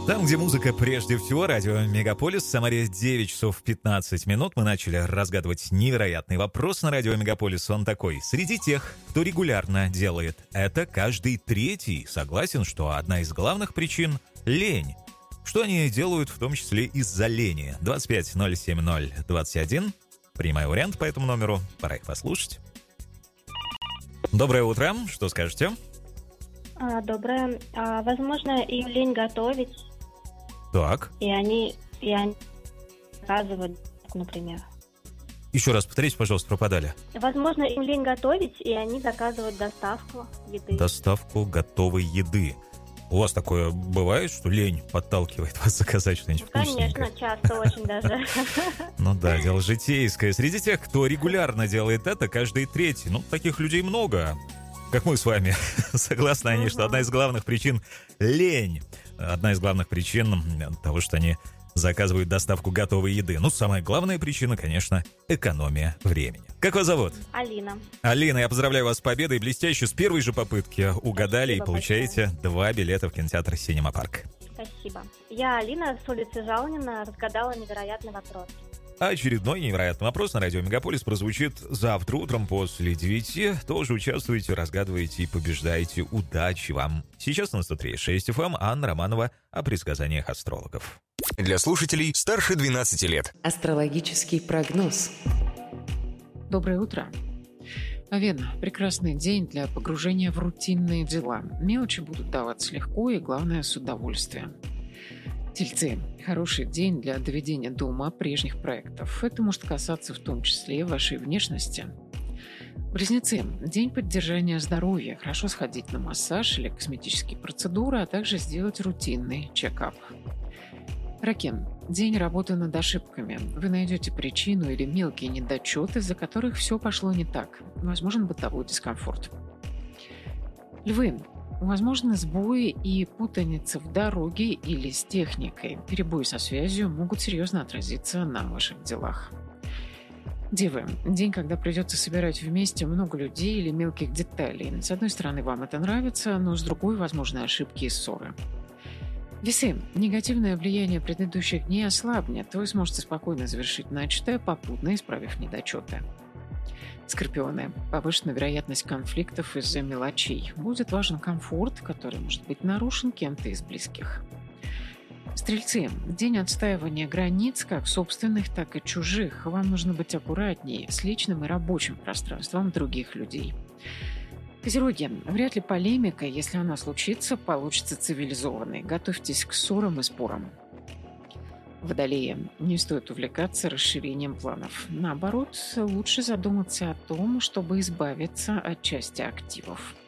Там, где музыка прежде всего, радио Мегаполис, в Самаре 9 часов 15 минут. Мы начали разгадывать невероятный вопрос на радио Мегаполис. Он такой: среди тех, кто регулярно делает это, каждый третий согласен, что одна из главных причин — лень. Что они делают, в том числе из-за лени? 25-070-21. Принимаю вариант по этому номеру. Пора их послушать. Доброе утро. Что скажете? Доброе. Возможно, им лень готовить. Так. И они заказывают, например. Еще раз повторите, пожалуйста, пропадали. Возможно, им лень готовить, и они заказывают доставку еды. Доставку готовой еды. У вас такое бывает, что лень подталкивает вас заказать что-нибудь вкусненькое? Конечно, часто очень даже. Ну да, дело житейское. Среди тех, кто регулярно делает это, каждый третий. Ну, таких людей много. Как мы с вами. Согласны они, что одна из главных причин — лень. Одна из главных причин того, что они заказывают доставку готовой еды. Ну, самая главная причина, конечно, экономия времени. Как вас зовут? Алина. Алина, я поздравляю вас с победой. Блестяще, с первой же попытки угадали. Спасибо, и получаете большое. 2 билета в кинотеатр «Синема Парк». Спасибо. Я Алина с улицы Жалнина, разгадала невероятный вопрос. Очередной невероятный вопрос на радио Мегаполис прозвучит завтра утром после 9. Тоже участвуйте, разгадывайте и побеждаете. Удачи вам! Сейчас на 103.6 FM Анна Романова о предсказаниях астрологов. Для слушателей старше 12 лет. Астрологический прогноз. Доброе утро. Овен. Прекрасный день для погружения в рутинные дела. Мелочи будут даваться легко и, главное, с удовольствием. Тельцы. Хороший день для доведения до ума прежних проектов. Это может касаться в том числе вашей внешности. Близнецы. День поддержания здоровья. Хорошо сходить на массаж или косметические процедуры, а также сделать рутинный чекап. Раки. День работы над ошибками. Вы найдете причину или мелкие недочеты, из-за которых все пошло не так. Возможен бытовой дискомфорт. Львы. Возможны сбои и путаница в дороге или с техникой. Перебои со связью могут серьезно отразиться на ваших делах. Девы. День, когда придется собирать вместе много людей или мелких деталей. С одной стороны, вам это нравится, но с другой, возможны ошибки и ссоры. Весы. Негативное влияние предыдущих дней ослабнет. Вы сможете спокойно завершить начатое, попутно исправив недочеты. Скорпионы. Повышена вероятность конфликтов из-за мелочей. Будет важен комфорт, который может быть нарушен кем-то из близких. Стрельцы. День отстаивания границ, как собственных, так и чужих. Вам нужно быть аккуратнее с личным и рабочим пространством других людей. Козероги. Вряд ли полемика, если она случится, получится цивилизованной. Готовьтесь к ссорам и спорам. Водолеи. Не стоит увлекаться расширением планов. Наоборот, лучше задуматься о том, чтобы избавиться от части активов.